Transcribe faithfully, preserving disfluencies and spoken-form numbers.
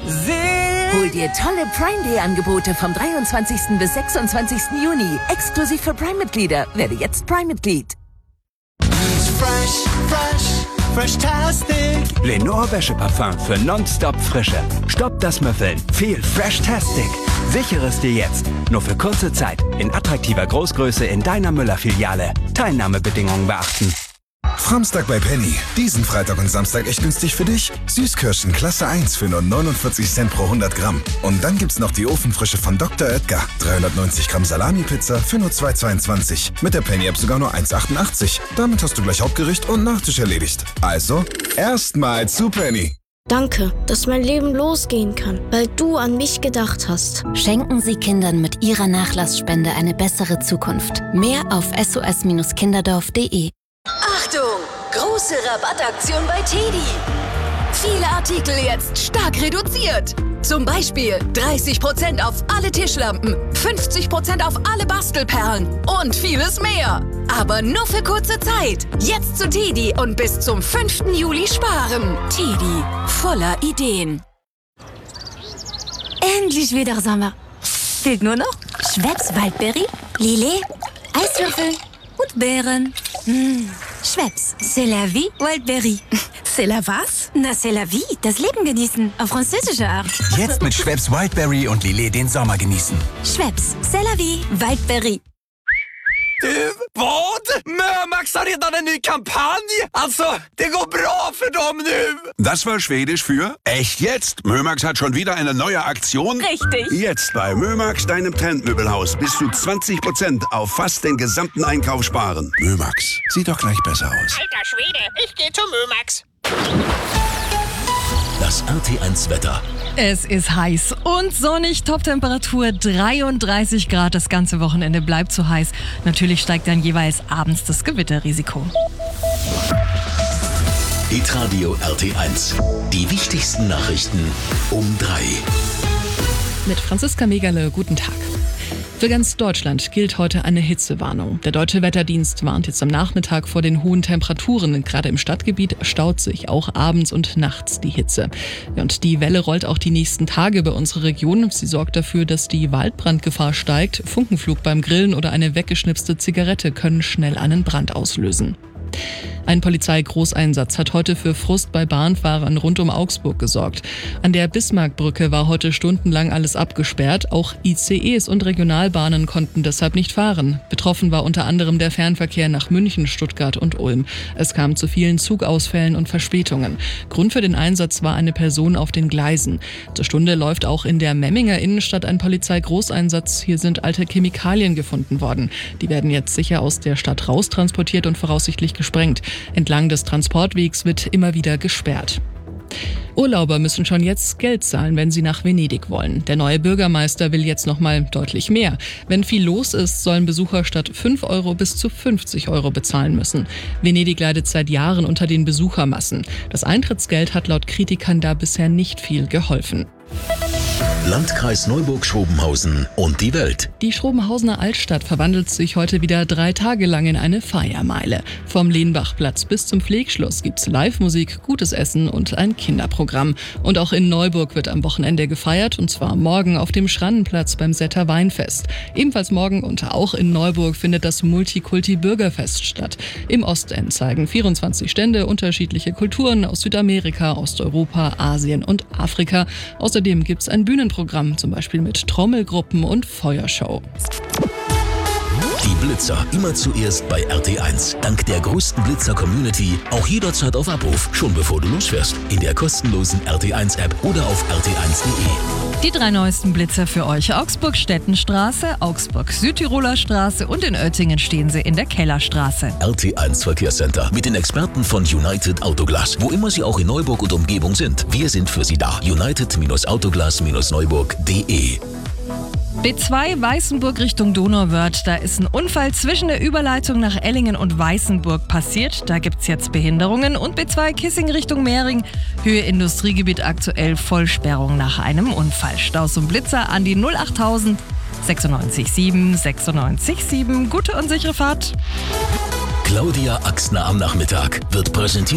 Hol dir tolle Prime-Day-Angebote vom dreiundzwanzigsten bis sechsundzwanzigsten Juni. Exklusiv für Prime-Mitglieder. Werde jetzt Prime-Mitglied. Fresh, fresh, fresh-tastic. Lenore Wäscheparfum für nonstop Frische. Stopp das Müffeln. Viel Fresh-tastic. Sichere es dir jetzt. Nur für kurze Zeit. In attraktiver Großgröße in deiner Müller-Filiale. Teilnahmebedingungen beachten. Framstag bei Penny. Diesen Freitag und Samstag echt günstig für dich. Süßkirschen Klasse eins für nur neunundvierzig Cent pro hundert Gramm. Und dann gibt's noch die Ofenfrische von Doktor Oetker. dreihundertneunzig Gramm Salami-Pizza für nur zwei zweiundzwanzig. Mit der Penny-App sogar nur eins achtundachtzig. Damit hast du gleich Hauptgericht und Nachtisch erledigt. Also, erstmal zu Penny. Danke, dass mein Leben losgehen kann, weil du an mich gedacht hast. Schenken Sie Kindern mit Ihrer Nachlassspende eine bessere Zukunft. Mehr auf s o s kinderdorf punkt de. Achtung! Große Rabattaktion bei Teddy. Viele Artikel jetzt stark reduziert. Zum Beispiel dreißig Prozent auf alle Tischlampen, fünfzig Prozent auf alle Bastelperlen und vieles mehr. Aber nur für kurze Zeit. Jetzt zu Teddy und bis zum fünften Juli sparen. Teddy, voller Ideen. Endlich wieder Sommer. Fehlt nur noch Schweppes Waldberry, Lillet, Eiswürfel und Beeren. Mmh. Schweppes, c'est la vie, Waldberry. C'est la was? Na, c'est la vie, das Leben genießen, auf französische Art. Jetzt mit Schweppes Wildberry und Lillet den Sommer genießen. Schweppes, c'est la vie, Waldberry. Du, vad? Mömax har redan en ny kampanj! Alltså, det går bra för dem nu! Das war Schwedisch für echt jetzt? Mömax hat schon wieder eine neue Aktion? Richtig! Jetzt bei Mömax, deinem Trendmöbelhaus, bis zu zwanzig Prozent auf fast den gesamten Einkauf sparen. Mömax, sieht doch gleich besser aus. Alter Schwede, ich gehe zu Mömax. Das R T eins Wetter. Es ist heiß und sonnig, Top-Temperatur dreiunddreißig Grad. Das ganze Wochenende bleibt so heiß. Natürlich steigt dann jeweils abends das Gewitterrisiko. Hitradio R T eins. Die wichtigsten Nachrichten um drei. Mit Franziska Megale, guten Tag. Für ganz Deutschland gilt heute eine Hitzewarnung. Der Deutsche Wetterdienst warnt jetzt am Nachmittag vor den hohen Temperaturen. Gerade im Stadtgebiet staut sich auch abends und nachts die Hitze. Und die Welle rollt auch die nächsten Tage über unsere Region. Sie sorgt dafür, dass die Waldbrandgefahr steigt. Funkenflug beim Grillen oder eine weggeschnipste Zigarette können schnell einen Brand auslösen. Ein Polizeigroßeinsatz hat heute für Frust bei Bahnfahrern rund um Augsburg gesorgt. An der Bismarckbrücke war heute stundenlang alles abgesperrt. Auch I C Es und Regionalbahnen konnten deshalb nicht fahren. Betroffen war unter anderem der Fernverkehr nach München, Stuttgart und Ulm. Es kam zu vielen Zugausfällen und Verspätungen. Grund für den Einsatz war eine Person auf den Gleisen. Zur Stunde läuft auch in der Memminger Innenstadt ein Polizeigroßeinsatz. Hier sind alte Chemikalien gefunden worden. Die werden jetzt sicher aus der Stadt raustransportiert und voraussichtlich gesprengt. Entlang des Transportwegs wird immer wieder gesperrt. Urlauber müssen schon jetzt Geld zahlen, wenn sie nach Venedig wollen. Der neue Bürgermeister will jetzt noch mal deutlich mehr. Wenn viel los ist, sollen Besucher statt fünf Euro bis zu fünfzig Euro bezahlen müssen. Venedig leidet seit Jahren unter den Besuchermassen. Das Eintrittsgeld hat laut Kritikern da bisher nicht viel geholfen. Landkreis Neuburg-Schrobenhausen und die Welt. Die Schrobenhausener Altstadt verwandelt sich heute wieder drei Tage lang in eine Feiermeile. Vom Lehnbachplatz bis zum Pflegschloss gibt's Live-Musik, gutes Essen und ein Kinderprogramm. Und auch in Neuburg wird am Wochenende gefeiert, und zwar morgen auf dem Schrannenplatz beim Setter Weinfest. Ebenfalls morgen und auch in Neuburg findet das Multikulti-Bürgerfest statt. Im Ostend zeigen vierundzwanzig Stände unterschiedliche Kulturen aus Südamerika, Osteuropa, Asien und Afrika. Außerdem gibt's ein Bühnenprogramm. Zum Beispiel mit Trommelgruppen und Feuershow. Die Blitzer immer zuerst bei R T eins. Dank der größten Blitzer-Community auch jederzeit auf Abruf, schon bevor du losfährst. In der kostenlosen R T eins App oder auf r t eins punkt de. Die drei neuesten Blitzer für euch: Augsburg-Stettenstraße, Augsburg-Südtiroler Straße und in Oettingen stehen sie in der Kellerstraße. R T eins Verkehrscenter mit den Experten von United Autoglas. Wo immer sie auch in Neuburg und Umgebung sind, wir sind für sie da. united Autoglas Neuburg punkt de. B zwei Weißenburg Richtung Donauwörth. Da ist ein Unfall zwischen der Überleitung nach Ellingen und Weißenburg passiert. Da gibt's jetzt Behinderungen. Und B zwei Kissing Richtung Mehring. Höhe Industriegebiet aktuell Vollsperrung nach einem Unfall. Staus und Blitzer an die null achttausend sechsundneunzig sieben sechsundneunzig sieben. Gute und sichere Fahrt. Claudia Axner am Nachmittag wird präsentiert